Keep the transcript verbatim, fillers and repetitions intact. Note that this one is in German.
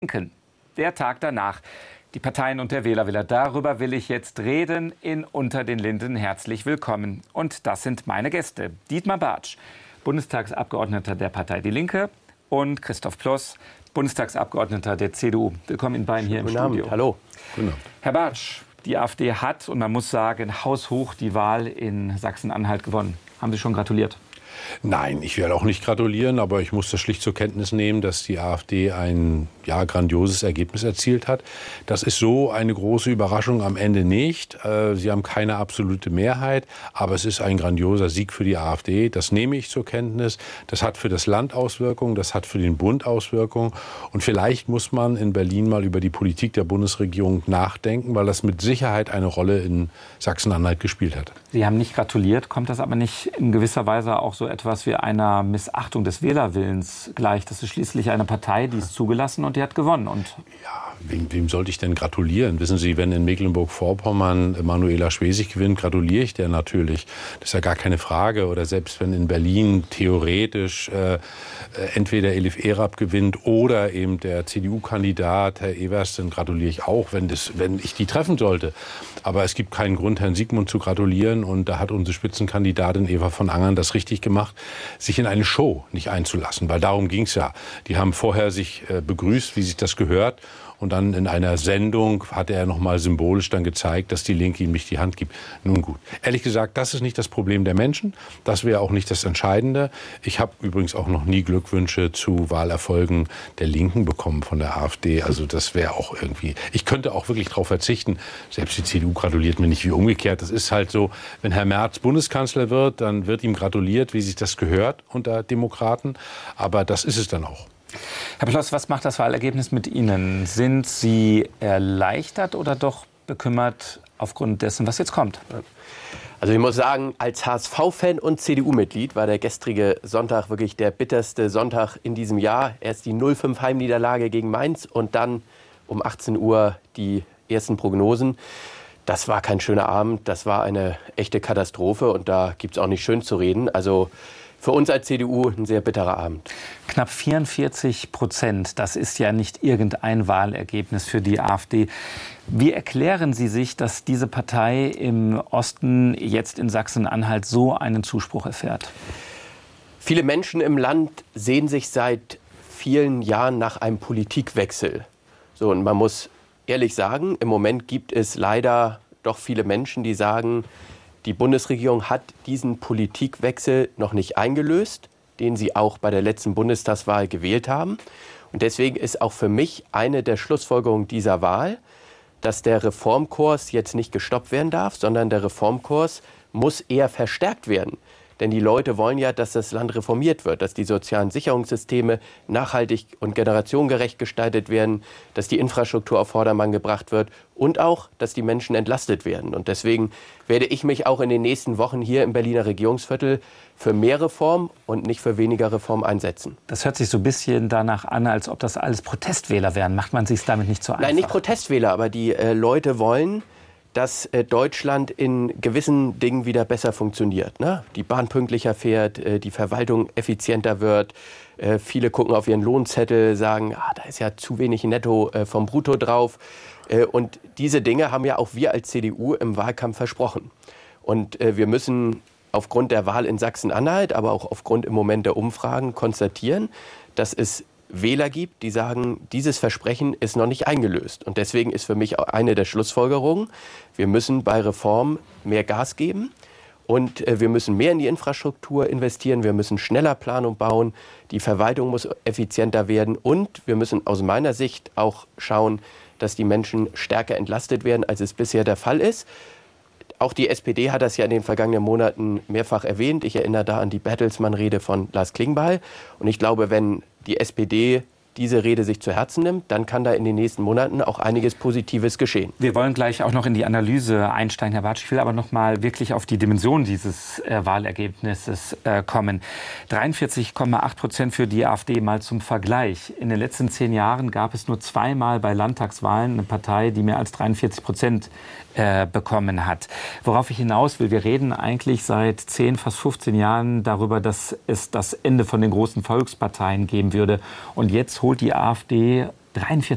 Linken. Der Tag danach. Die Parteien und der Wählerwille. Darüber will ich jetzt reden in Unter den Linden. Herzlich willkommen. Und das sind meine Gäste. Dietmar Bartsch, Bundestagsabgeordneter der Partei Die Linke, und Christoph Ploss, Bundestagsabgeordneter der C D U. Willkommen Ihnen beiden hier im Studio. Guten Abend. Hallo. Guten Abend. Herr Bartsch, die AfD hat, und man muss sagen, haushoch die Wahl in Sachsen-Anhalt gewonnen. Haben Sie schon gratuliert? Nein, ich werde auch nicht gratulieren, aber ich muss das schlicht zur Kenntnis nehmen, dass die AfD ein ja, grandioses Ergebnis erzielt hat. Das ist so eine große Überraschung am Ende nicht. Sie haben keine absolute Mehrheit, aber es ist ein grandioser Sieg für die AfD. Das nehme ich zur Kenntnis. Das hat für das Land Auswirkungen, das hat für den Bund Auswirkungen. Und vielleicht muss man in Berlin mal über die Politik der Bundesregierung nachdenken, weil das mit Sicherheit eine Rolle in Sachsen-Anhalt gespielt hat. Sie haben nicht gratuliert. Kommt das aber nicht in gewisser Weise auch so etwas wie einer Missachtung des Wählerwillens gleich? Das ist schließlich eine Partei, die ist zugelassen und die hat gewonnen. Und ja, wem, wem sollte ich denn gratulieren? Wissen Sie, wenn in Mecklenburg-Vorpommern Manuela Schwesig gewinnt, gratuliere ich der natürlich. Das ist ja gar keine Frage. Oder selbst wenn in Berlin theoretisch äh, entweder Elif Erab gewinnt oder eben der C D U-Kandidat Herr Evers, dann gratuliere ich auch, wenn, das, wenn ich die treffen sollte. Aber es gibt keinen Grund, Herrn Siegmund zu gratulieren. Und da hat unsere Spitzenkandidatin Eva von Angern das richtig gemacht, sich in eine Show nicht einzulassen. Weil darum ging es ja. Die haben vorher sich äh, begrüßt, wie sich das gehört. Und dann in einer Sendung hat er noch mal symbolisch dann gezeigt, dass die Linke ihm nicht die Hand gibt. Nun gut. Ehrlich gesagt, das ist nicht das Problem der Menschen. Das wäre auch nicht das Entscheidende. Ich habe übrigens auch noch nie Glückwünsche zu Wahlerfolgen der Linken bekommen von der AfD. Also das wäre auch irgendwie... Ich könnte auch wirklich darauf verzichten. Selbst die C D U gratuliert mir nicht, wie umgekehrt. Das ist halt so, wenn Herr Merz Bundeskanzler wird, dann wird ihm gratuliert, wie sich das gehört unter Demokraten. Aber das ist es dann auch. Herr Ploss, was macht das Wahlergebnis mit Ihnen? Sind Sie erleichtert oder doch bekümmert aufgrund dessen, was jetzt kommt? Also ich muss sagen, als H S V-Fan und C D U-Mitglied war der gestrige Sonntag wirklich der bitterste Sonntag in diesem Jahr. Erst die null fünf Heimniederlage gegen Mainz und dann um achtzehn Uhr die ersten Prognosen. Das war kein schöner Abend, das war eine echte Katastrophe und da gibt es auch nicht schön zu reden. Also für uns als C D U ein sehr bitterer Abend. Knapp vierundvierzig Prozent, das ist ja nicht irgendein Wahlergebnis für die AfD. Wie erklären Sie sich, dass diese Partei im Osten jetzt in Sachsen-Anhalt so einen Zuspruch erfährt? Viele Menschen im Land sehen sich seit vielen Jahren nach einem Politikwechsel. So, und man muss ehrlich sagen, im Moment gibt es leider doch viele Menschen, die sagen, die Bundesregierung hat diesen Politikwechsel noch nicht eingelöst, den sie auch bei der letzten Bundestagswahl gewählt haben. Und deswegen ist auch für mich eine der Schlussfolgerungen dieser Wahl, dass der Reformkurs jetzt nicht gestoppt werden darf, sondern der Reformkurs muss eher verstärkt werden. Denn die Leute wollen ja, dass das Land reformiert wird, dass die sozialen Sicherungssysteme nachhaltig und generationengerecht gestaltet werden, dass die Infrastruktur auf Vordermann gebracht wird und auch, dass die Menschen entlastet werden. Und deswegen werde ich mich auch in den nächsten Wochen hier im Berliner Regierungsviertel für mehr Reform und nicht für weniger Reform einsetzen. Das hört sich so ein bisschen danach an, als ob das alles Protestwähler wären. Macht man sich damit nicht so einfach? Nein, nicht Protestwähler, aber die äh, Leute wollen, dass äh, Deutschland in gewissen Dingen wieder besser funktioniert. Ne? Die Bahn pünktlicher fährt, äh, die Verwaltung effizienter wird. Äh, viele gucken auf ihren Lohnzettel, sagen, ah, da ist ja zu wenig Netto äh, vom Brutto drauf. Äh, und diese Dinge haben ja auch wir als C D U im Wahlkampf versprochen. Und äh, wir müssen aufgrund der Wahl in Sachsen-Anhalt, aber auch aufgrund im Moment der Umfragen konstatieren, dass es Wähler gibt, die sagen, dieses Versprechen ist noch nicht eingelöst. Und deswegen ist für mich auch eine der Schlussfolgerungen, wir müssen bei Reform mehr Gas geben und äh, wir müssen mehr in die Infrastruktur investieren, wir müssen schneller Planung bauen, die Verwaltung muss effizienter werden und wir müssen aus meiner Sicht auch schauen, dass die Menschen stärker entlastet werden, als es bisher der Fall ist. Auch die S P D hat das ja in den vergangenen Monaten mehrfach erwähnt. Ich erinnere da an die Bertelsmann-Rede von Lars Klingbeil. Und ich glaube, wenn die S P D diese Rede sich zu Herzen nimmt, dann kann da in den nächsten Monaten auch einiges Positives geschehen. Wir wollen gleich auch noch in die Analyse einsteigen, Herr Bartsch. Ich will aber noch mal wirklich auf die Dimension dieses äh, Wahlergebnisses äh, kommen. dreiundvierzig Komma acht Prozent für die AfD, mal zum Vergleich. In den letzten zehn Jahren gab es nur zweimal bei Landtagswahlen eine Partei, die mehr als dreiundvierzig Prozent äh, bekommen hat. Worauf ich hinaus will, wir reden eigentlich seit zehn, fast fünfzehn Jahren darüber, dass es das Ende von den großen Volksparteien geben würde. Und jetzt holt die AfD dreiundvierzig